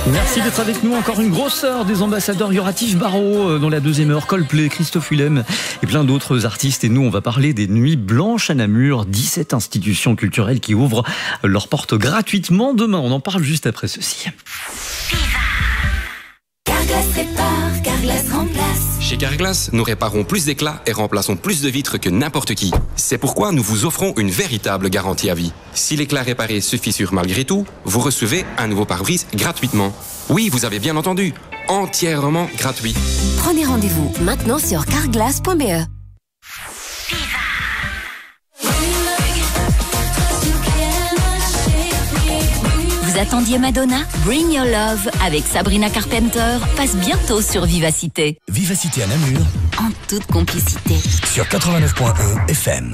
Merci d'être avec nous. Encore une grosse heure des ambassadeurs. Il y aura Tiff Barrow dans la deuxième heure, Coldplay, Christophe Willem et plein d'autres artistes. Et nous, on va parler des Nuits Blanches à Namur, 17 institutions culturelles qui ouvrent leurs portes gratuitement demain. On en parle juste après ceci. Carglass répare, Carglass remplace. Chez Carglass, nous réparons plus d'éclats et remplaçons plus de vitres que n'importe qui. C'est pourquoi nous vous offrons une véritable garantie à vie. Si l'éclat réparé se fissure malgré tout, vous recevez un nouveau pare-brise gratuitement. Oui, vous avez bien entendu, entièrement gratuit. Prenez rendez-vous maintenant sur carglass.be. Vous attendiez Madonna? Bring Your Love avec Sabrina Carpenter passe bientôt sur Vivacité. Vivacité à Namur, En toute complicité. sur 89.1 FM.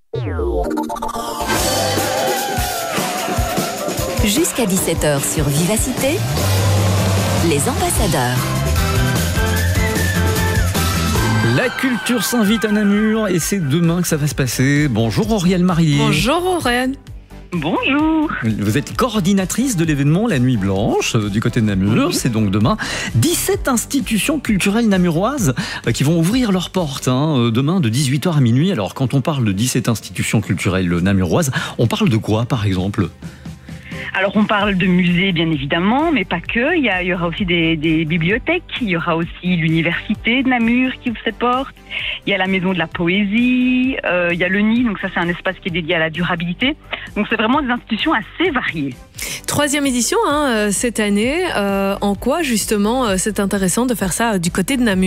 Jusqu'à 17h sur Vivacité, les ambassadeurs. La culture s'invite à Namur et c'est demain que ça va se passer. Bonjour Auriel Marié. Bonjour Aurène. Bonjour. Vous êtes coordinatrice de l'événement La Nuit Blanche du côté de Namur. C'est donc demain. 17 institutions culturelles namuroises qui vont ouvrir leurs portes demain de 18h à minuit. Alors quand on parle de 17 institutions culturelles namuroises, on parle de quoi par exemple ? Alors on parle de musées bien évidemment, mais pas que. Il y aura aussi des bibliothèques, il y aura aussi l'université de Namur qui ouvre ses portes, il y a la maison de la poésie, il y a le Nid, donc ça c'est un espace qui est dédié à la durabilité. Donc c'est vraiment des institutions assez variées. 3e édition cette année. En quoi justement c'est intéressant de faire ça du côté de Namur ?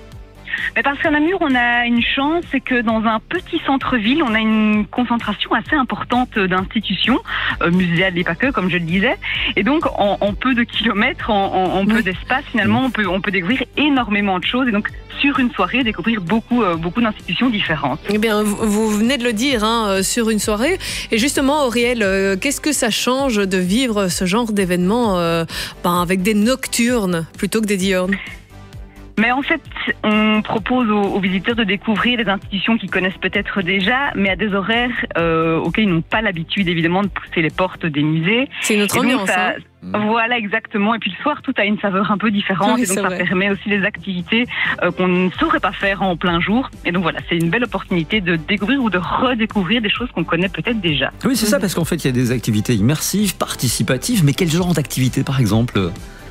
Mais parce qu'à Namur, on a une chance, c'est que dans un petit centre-ville, on a une concentration assez importante d'institutions, muséales et pas que, comme je le disais. Et donc, en peu de kilomètres, en peu d'espace, finalement, on peut découvrir énormément de choses. Et donc, sur une soirée, découvrir beaucoup d'institutions différentes. Eh bien, vous venez de le dire sur une soirée. Et justement, Auriel, qu'est-ce que ça change de vivre ce genre d'événement avec des nocturnes plutôt que des diurnes ? Mais en fait, on propose aux visiteurs de découvrir des institutions qu'ils connaissent peut-être déjà, mais à des horaires auxquels ils n'ont pas l'habitude, évidemment, de pousser les portes des musées. C'est une autre ambiance, Voilà, exactement. Et puis le soir, tout a une saveur un peu différente. Oui, et donc, ça permet aussi des activités qu'on ne saurait pas faire en plein jour. Et donc, voilà, c'est une belle opportunité de découvrir ou de redécouvrir des choses qu'on connaît peut-être déjà. Oui, c'est ça, parce qu'en fait, il y a des activités immersives, participatives, mais quel genre d'activités, par exemple ?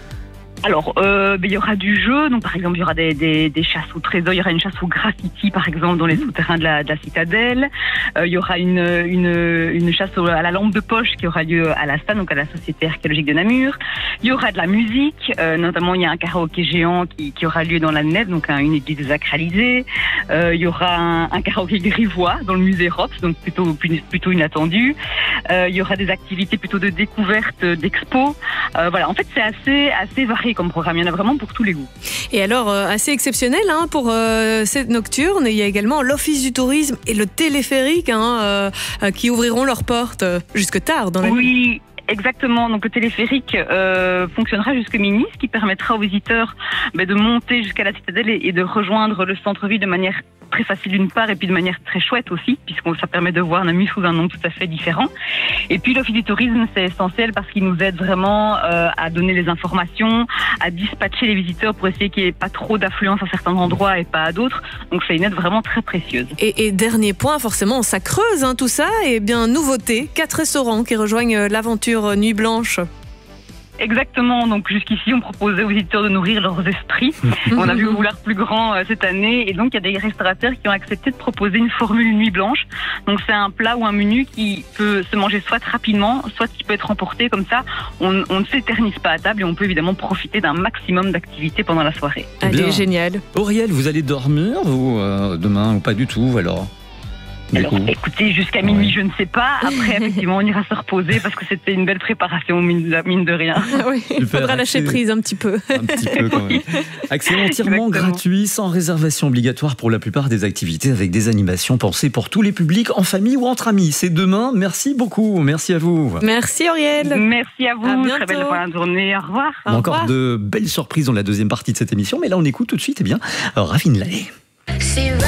Alors, il y aura du jeu, donc par exemple il y aura des chasses au trésor, il y aura une chasse au graffiti par exemple dans les souterrains de la citadelle, il y aura une chasse à la lampe de poche qui aura lieu à la STAN, donc à la Société archéologique de Namur. Il y aura de la musique, notamment il y a un karaoké géant qui aura lieu dans la nef, donc une église désacralisée. Il y aura un karaoké grivois dans le musée Rops, donc plutôt inattendu. Il y aura des activités plutôt de découverte, d'expo. Voilà, en fait c'est assez varié comme programme, il y en a vraiment pour tous les goûts. Et alors, assez exceptionnel pour cette nocturne, il y a également l'Office du tourisme et le téléphérique qui ouvriront leurs portes jusque tard dans la nuit. Oui. Exactement, donc le téléphérique fonctionnera jusque minuit, ce qui permettra aux visiteurs de monter jusqu'à la citadelle et de rejoindre le centre-ville de manière très facile d'une part et puis de manière très chouette aussi, puisque ça permet de voir Namur sous un angle tout à fait différent. Et puis l'Office du tourisme, c'est essentiel parce qu'il nous aide vraiment à donner les informations, à dispatcher les visiteurs pour essayer qu'il n'y ait pas trop d'affluence à certains endroits et pas à d'autres. Donc c'est une aide vraiment très précieuse. Et dernier point, forcément, ça creuse tout ça. Et bien, nouveauté, 4 restaurants qui rejoignent l'aventure Nuit Blanche. Exactement, donc jusqu'ici on proposait aux visiteurs de nourrir leurs esprits. On a vu vouloir plus grand cette année et donc il y a des restaurateurs qui ont accepté de proposer une formule Nuit Blanche. Donc c'est un plat ou un menu qui peut se manger soit rapidement, soit qui peut être emporté comme ça. On ne s'éternise pas à table et on peut évidemment profiter d'un maximum d'activités pendant la soirée. Allez, génial. Auriel, vous allez dormir vous demain ou pas du tout alors ? Alors, écoutez, jusqu'à minuit, je ne sais pas. Après, effectivement, on ira se reposer parce que c'était une belle préparation, mine de rien. Oui, il faudra lâcher prise un petit peu. Un petit peu quand même. Accès entièrement gratuit, sans réservation obligatoire pour la plupart des activités, avec des animations pensées pour tous les publics, en famille ou entre amis. C'est demain. Merci beaucoup. Merci à vous. Merci Auriel. Merci à vous. Très belle fin de journée. Au revoir. Encore de belles surprises dans la deuxième partie de cette émission. Mais là, on écoute tout de suite Ravine Lallet.